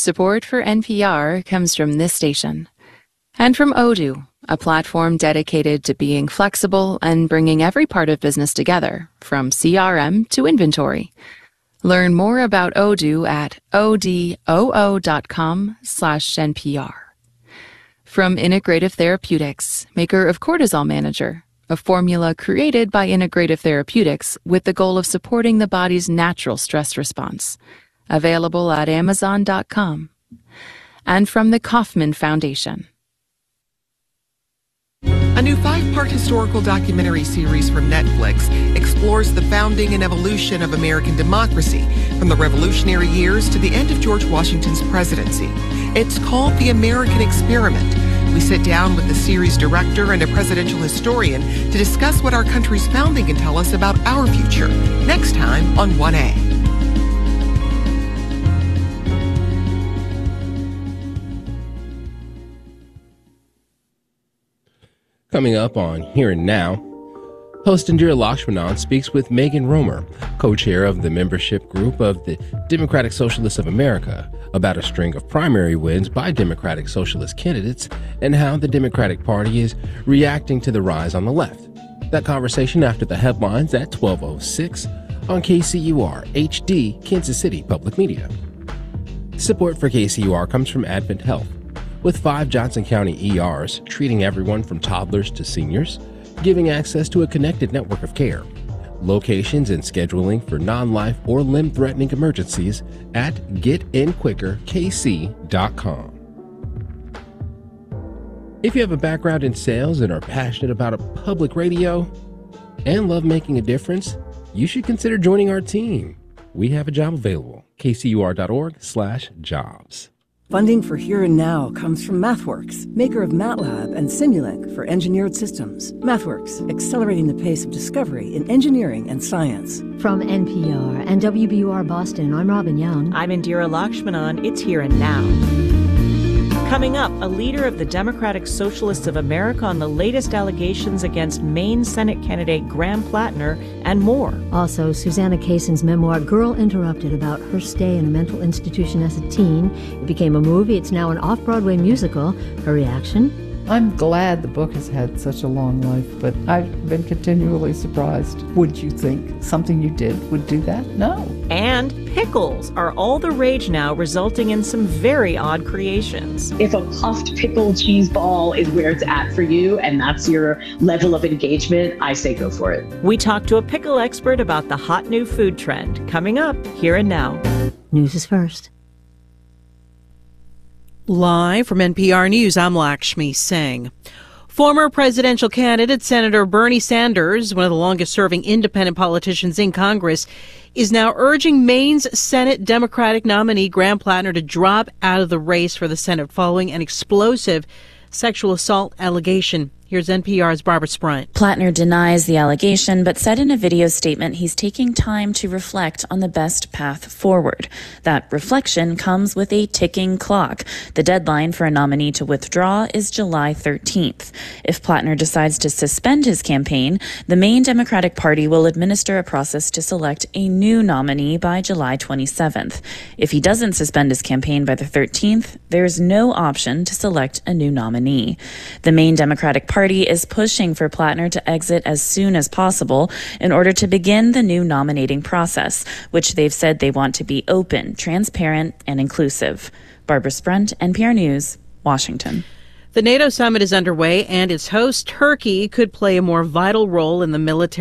Support for NPR comes from this station and from Odoo, a platform dedicated to being flexible and bringing every part of business together, from CRM to inventory. Learn more about Odoo at odoo.com/NPR. From Integrative Therapeutics, maker of Cortisol Manager, a formula created by Integrative Therapeutics with the goal of supporting the body's natural stress response. Available at Amazon.com. And from the Kauffman Foundation. A new 5-part historical documentary series from Netflix explores the founding and evolution of American democracy, from the Revolutionary years to the end of George Washington's presidency. It's called The American Experiment. We sit down with the series director and a presidential historian to discuss what our country's founding can tell us about our future. Next time on 1A. Coming up on Here and Now, host Indira Lakshmanan speaks with Megan Romer, co-chair of the membership group of the Democratic Socialists of America, about a string of primary wins by Democratic Socialist candidates and how the Democratic Party is reacting to the rise on the left. That conversation after the headlines at 12:06 on KCUR HD, Kansas City Public Media. Support for KCUR comes from Advent Health, with 5 Johnson County ERs treating everyone from toddlers to seniors, giving access to a connected network of care. Locations and scheduling for non-life or limb-threatening emergencies at getinquickerkc.com. If you have a background in sales and are passionate about public radio and love making a difference, you should consider joining our team. We have a job available. kcur.org/jobs. Funding for Here and Now comes from MathWorks, maker of MATLAB and Simulink for engineered systems. MathWorks, accelerating the pace of discovery in engineering and science. From NPR and WBUR Boston, I'm Robin Young. I'm Indira Lakshmanan. It's Here and Now. Coming up, a leader of the Democratic Socialists of America on the latest allegations against Maine Senate candidate Graham Plattner, and more. Also, Susanna Kaysen's memoir, Girl Interrupted, about her stay in a mental institution as a teen. It became a movie. It's now an off-Broadway musical. Her reaction? I'm glad the book has had such a long life, but I've been continually surprised. Would you think something you did would do that? No. And pickles are all the rage now, resulting in some very odd creations. If a puffed pickle cheese ball is where it's at for you, and that's your level of engagement, I say go for it. We talked to a pickle expert about the hot new food trend. Coming up, Here and Now. News is first. Live from NPR News, I'm Lakshmi Singh. Former presidential candidate Senator Bernie Sanders, one of the longest-serving independent politicians in Congress, is now urging Maine's Senate Democratic nominee Graham Plattner to drop out of the race for the Senate following an explosive sexual assault allegation. Here's NPR's Barbara Sprunt. Plattner denies the allegation, but said in a video statement he's taking time to reflect on the best path forward. That reflection comes with a ticking clock. The deadline for a nominee to withdraw is July 13th. If Plattner decides to suspend his campaign, the Maine Democratic Party will administer a process to select a new nominee by July 27th. If he doesn't suspend his campaign by the 13th, there's no option to select a new nominee. The Maine Democratic Party is pushing for Plattner to exit as soon as possible in order to begin the new nominating process, which they've said they want to be open, transparent, and inclusive. Barbara Sprunt, NPR News, Washington. The NATO summit is underway, and its host, Turkey, could play a more vital role in the military